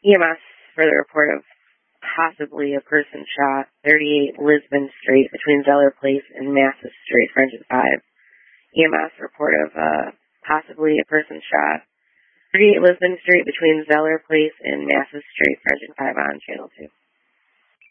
EMS for the report of possibly a person shot, 38 Lisbon Street between Zeller Place and Mathis Street, French 5. EMS report of possibly a person shot, 38 Lisbon Street between Zeller Place and Mathis Street, French 5 on Channel 2.